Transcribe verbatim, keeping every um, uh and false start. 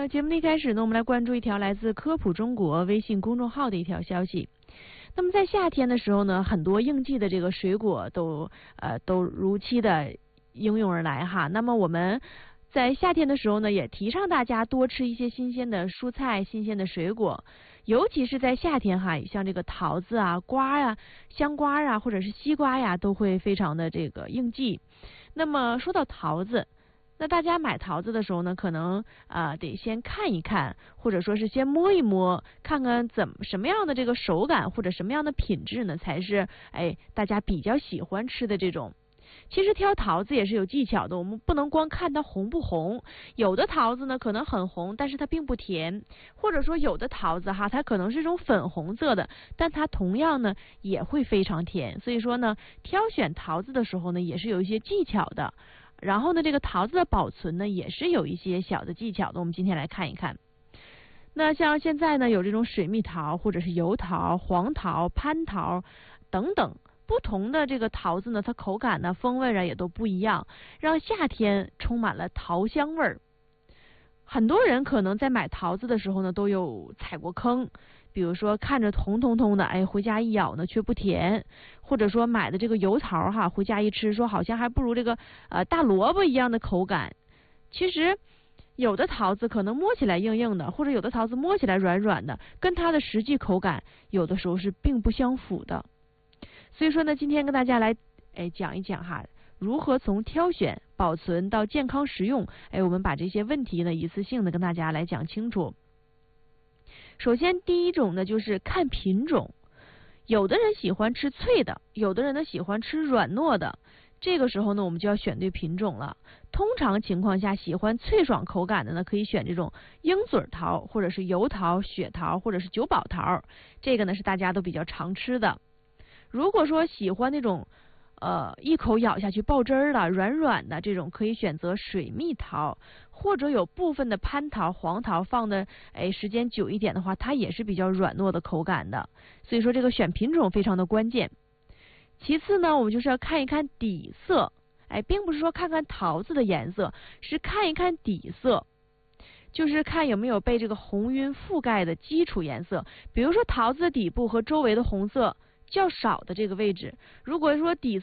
那节目的一开始呢，我们来关注一条来自科普中国微信公众号的一条消息。那么在夏天的时候呢，很多应季的这个水果都呃都如期的应运而来哈。那么我们在夏天的时候呢，也提倡大家多吃一些新鲜的蔬菜、新鲜的水果，尤其是在夏天哈，像这个桃子啊、瓜呀、香瓜啊，或者是西瓜呀，都会非常的这个应季。那么说到桃子，那大家买桃子的时候呢，可能啊、呃、得先看一看，或者说是先摸一摸，看看怎么什么样的这个手感或者什么样的品质呢，才是哎大家比较喜欢吃的这种。其实挑桃子也是有技巧的，我们不能光看它红不红，有的桃子呢可能很红，但是它并不甜，或者说有的桃子哈，它可能是一种粉红色的，但它同样呢也会非常甜。所以说呢，挑选桃子的时候呢，也是有一些技巧的。然后呢，这个桃子的保存呢，也是有一些小的技巧的。我们今天来看一看。那像现在呢，有这种水蜜桃，或者是油桃、黄桃、蟠桃等等不同的这个桃子呢，它口感呢、风味啊也都不一样，让夏天充满了桃香味儿。很多人可能在买桃子的时候呢，都有踩过坑，比如说看着红彤彤的，哎，回家一咬呢却不甜，或者说买的这个油桃哈，回家一吃说好像还不如这个呃大萝卜一样的口感。其实有的桃子可能摸起来硬硬的，或者有的桃子摸起来软软的，跟它的实际口感有的时候是并不相符的。所以说呢，今天跟大家来哎讲一讲哈，如何从挑选、保存到健康食用，哎，我们把这些问题呢一次性的跟大家来讲清楚。首先第一种呢就是看品种，有的人喜欢吃脆的，有的人呢喜欢吃软糯的，这个时候呢我们就要选对品种了。通常情况下喜欢脆爽口感的呢，可以选这种鹰嘴桃，或者是油桃、雪桃，或者是九宝桃，这个呢是大家都比较常吃的。如果说喜欢那种呃一口咬下去爆汁儿的软软的这种，可以选择水蜜桃，或者有部分的蟠桃、黄桃放的哎时间久一点的话，它也是比较软糯的口感的。所以说这个选品种非常的关键。其次呢，我们就是要看一看底色，哎，并不是说看看桃子的颜色，是看一看底色，就是看有没有被这个红晕覆盖的基础颜色。比如说桃子的底部和周围的红色较少的这个位置，如果说底